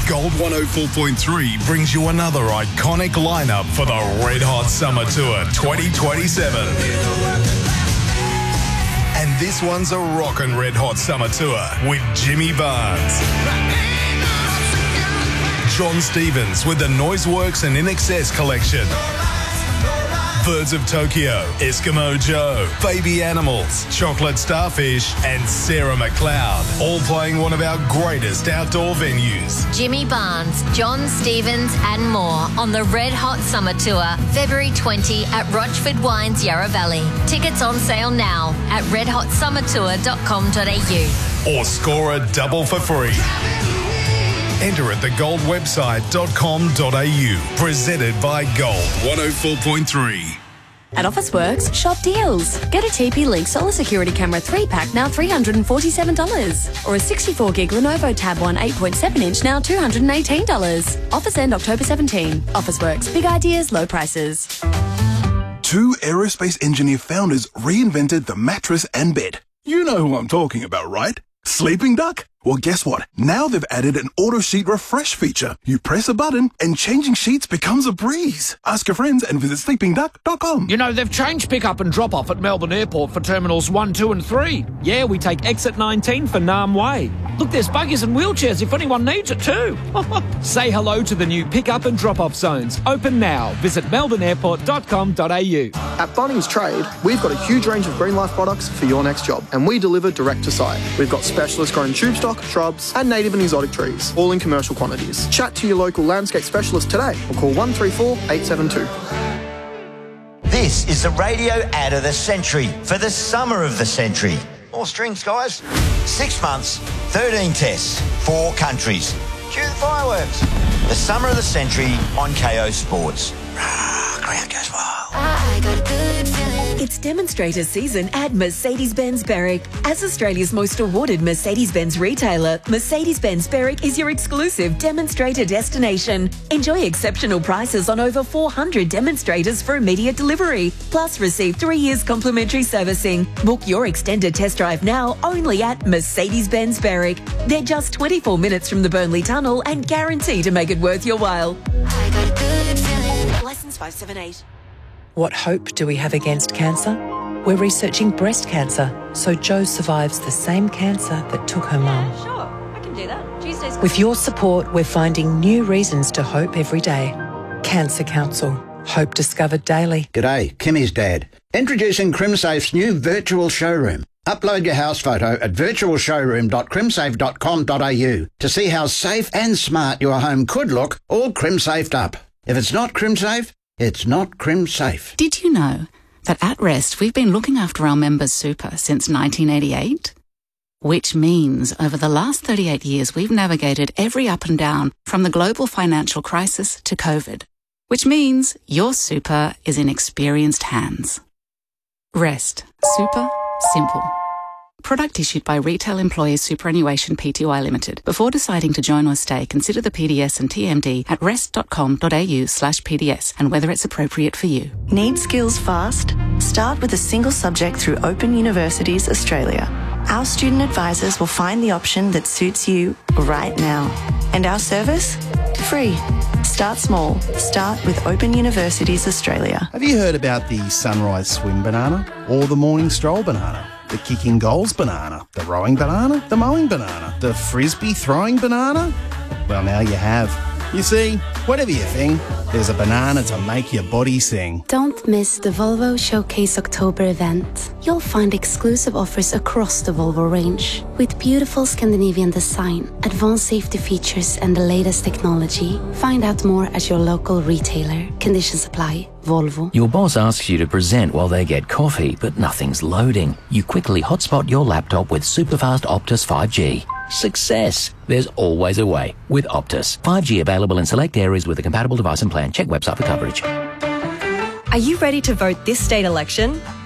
Gold 104.3 brings you another iconic lineup for the Red Hot Summer Tour 2027. And this one's a rockin' Red Hot Summer Tour with Jimmy Barnes, John Stevens with the Noiseworks and In Excess collection, Birds of Tokyo, Eskimo Joe, Baby Animals, Chocolate Starfish, and Sarah McLeod, all playing one of our greatest outdoor venues. Jimmy Barnes, John Stevens, and more on the Red Hot Summer Tour, February 20 at Rochford Wines, Yarra Valley. Tickets on sale now at redhotsummertour.com.au. Or score a double for free. Enter at thegoldwebsite.com.au. Presented by Gold 104.3. At Officeworks, shop deals. Get a TP-Link Solar Security Camera 3-pack now $347. Or a 64-gig Lenovo Tab 1 8.7-inch now $218. Offers end October 17. Officeworks. Big ideas, low prices. Two aerospace engineer founders reinvented the mattress and bed. You know who I'm talking about, right? Sleeping Duck? Well, guess what? Now they've added an auto sheet refresh feature. You press a button and changing sheets becomes a breeze. Ask your friends and visit sleepingduck.com. You know, they've changed pick-up and drop-off at Melbourne Airport for Terminals 1, 2 and 3. Yeah, we take exit 19 for Nam Way. Look, there's buggies and wheelchairs if anyone needs it too. Say hello to the new pick-up and drop-off zones. Open now. Visit melbourneairport.com.au. At Bunnings Trade, we've got a huge range of Green Life products for your next job, and we deliver direct to site. We've got specialist grown tube stock, shrubs, and native and exotic trees, all in commercial quantities. Chat to your local landscape specialist today or call 134 872. This is the radio ad of the century for the summer of the century. More strings, guys. 6 months, 13 tests, 4 countries. Cue the fireworks. The summer of the century on KO Sports. Crowd goes wild. I got a good feeling. It's demonstrator season at Mercedes-Benz Berwick. As Australia's most awarded Mercedes-Benz retailer, Mercedes-Benz Berwick is your exclusive demonstrator destination. Enjoy exceptional prices on over 400 demonstrators for immediate delivery. Plus, receive 3 years complimentary servicing. Book your extended test drive now only at Mercedes-Benz Berwick. They're just 24 minutes from the Burnley Tunnel and guarantee to make it worth your while. I got a good feeling. License 578. What hope do we have against cancer? We're researching breast cancer, so Jo survives the same cancer that took her mum. Sure, I can do that. Tuesday's. With your support, we're finding new reasons to hope every day. Cancer Council. Hope discovered daily. G'day, Kimmy's dad. Introducing CrimSafe's new virtual showroom. Upload your house photo at virtualshowroom.crimsafe.com.au to see how safe and smart your home could look, all CrimSafed up. If it's not CrimSafe, it's not CrimSafe. Did you know that at Rest we've been looking after our members' super since 1988? Which means over the last 38 years we've navigated every up and down from the global financial crisis to COVID. Which means your super is in experienced hands. Rest. Super. Simple. Product issued by Retail Employees Superannuation Pty Limited. Before deciding to join or stay, consider the PDS and TMD at rest.com.au/PDS and whether it's appropriate for you. Need skills fast? Start with a single subject through Open Universities Australia. Our student advisors will find the option that suits you right now. And our service? Free. Start small. Start with Open Universities Australia. Have you heard about the sunrise swim banana or the morning stroll banana? The kicking goals banana, the rowing banana, the mowing banana, the frisbee throwing banana? Well, now you have. You see, whatever you think, there's a banana to make your body sing. Don't miss the Volvo Showcase October event. You'll find exclusive offers across the Volvo range. With beautiful Scandinavian design, advanced safety features and the latest technology. Find out more at your local retailer. Conditions apply. Volvo. Your boss asks you to present while they get coffee, but nothing's loading. You quickly hotspot your laptop with superfast Optus 5G. Success! There's always a way with Optus. 5G available in select areas with a compatible device and plan. Check website for coverage. Are you ready to vote this state election?